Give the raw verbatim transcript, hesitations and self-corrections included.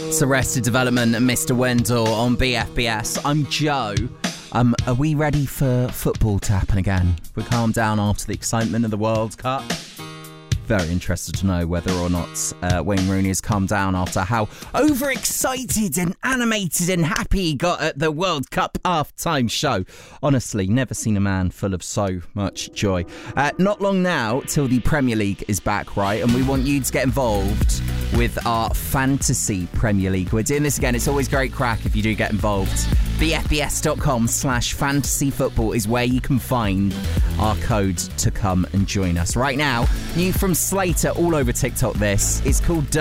It's Arrested Development and Mister Wendell on B F B S. I'm Joe. Um, are we ready for football to happen again? We calm down after the excitement of the World Cup. Very interested to know whether or not uh, Wayne Rooney has calmed down after how overexcited and animated and happy he got at the World Cup half-time show. Honestly, never seen a man full of so much joy. Uh, not long now till the Premier League is back, right? And we want you to get involved with our Fantasy Premier League. We're doing this again. It's always great crack if you do get involved. bfbs.com slash fantasy football is where you can find our code to come and join us. Right now, new from Slater all over TikTok this. It's called